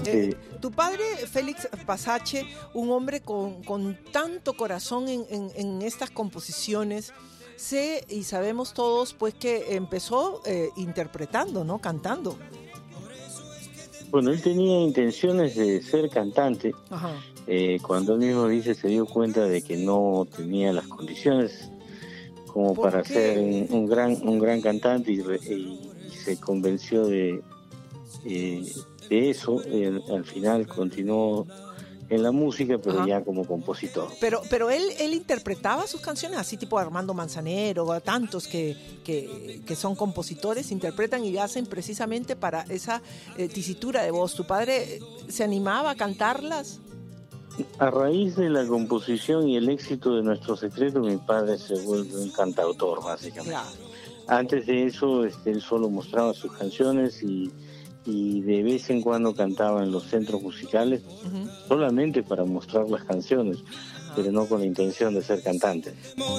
Sí. Tu padre, Félix Pasache, un hombre con tanto corazón en estas composiciones, sé y sabemos todos pues que empezó interpretando, ¿no? Cantando. Bueno, él tenía intenciones de ser cantante. Ajá. Cuando él mismo dice, se dio cuenta de que no tenía las condiciones como ¿Por para ser qué? un gran cantante y se convenció de eso. Al final continuó en la música, pero Ajá. ya como compositor. Pero él interpretaba sus canciones así tipo Armando Manzanero, a tantos que son compositores, interpretan y hacen precisamente para esa tesitura de voz. ¿Tu padre se animaba a cantarlas? A raíz de la composición y el éxito de Nuestro Secreto, mi padre se vuelve un cantautor, básicamente. Claro. Antes de eso, él solo mostraba sus canciones y de vez en cuando cantaba en los centros musicales, solamente para mostrar las canciones, pero no con la intención de ser cantante.